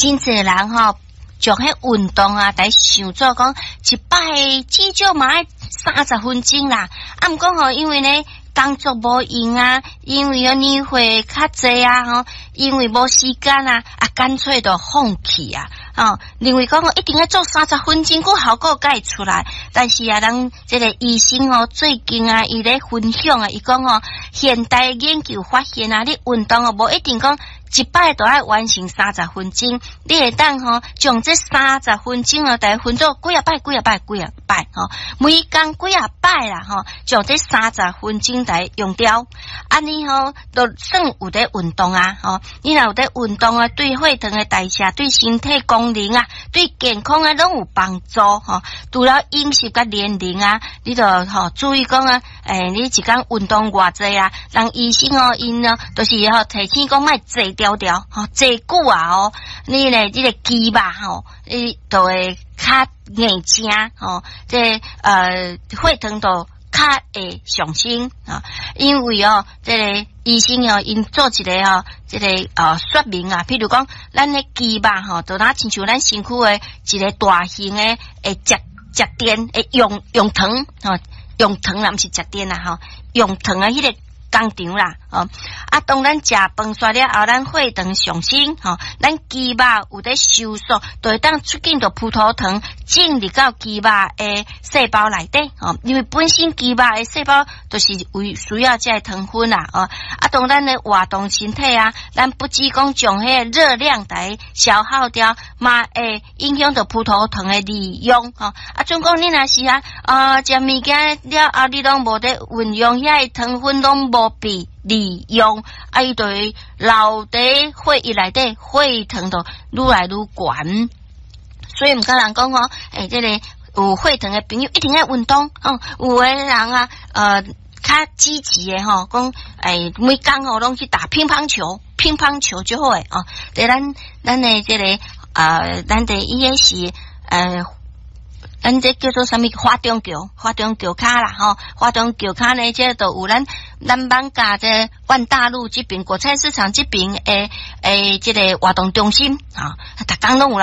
真侪人吼，将迄运动啊，来想做讲一摆至少嘛爱30分钟啦。啊，毋过吼，因为呢工作无用啊，因为年岁较济啊，吼，因为无时间啊，干脆就放弃啊。认为讲一定要做30分钟，个效果才会出来。但是啊，咱这个医生最近啊，伊咧分享啊，伊讲现代研究发现啊，你运动无一定讲一摆都要完成30分钟，你会当将这30分钟来分做几啊摆，每工几啊摆啦将这30分钟来用掉。安尼都算有在运动啊你若有在运动啊，对血糖的代谢、对身体功能啊、对健康啊拢有帮助除了饮食甲年龄啊，你就注意讲你一天运动偌济啊，人医生因就是提醒讲莫坐条条坐久啊你咧这个肌肉你就会较硬正这血糖就较会上升因为这个医生因做一个这个说明啊，譬如讲咱的肌肉就若亲像咱身躯的一个大型的食电的用糖用糖啦，毋是食电啦用糖啊迄个工厂啦当咱食饭煞了后，咱血糖上升咱肌肉有在收缩，就会当出现到葡萄糖进入到肌肉的细胞内底因为本身肌肉的细胞就是为需要这糖分啦当咱的活动身体啊，咱不只讲将迄个热量来消耗掉，嘛会影响到葡萄糖的利用总讲你若是食物件了后，你拢无在运用遐个糖分，拢无被利用伊就会留伫血液内底，血糖就愈来愈悬。所以毋敢人讲这个有血糖的朋友一定要运动有的人啊较积极的讲每工拢去打乒乓球就好诶对咱的这个咱的伊个是咱这叫做什么花中桥卡啦花中桥卡呢，这都有咱艋舺这万大路这边国菜市场这边这个活动中心逐工拢有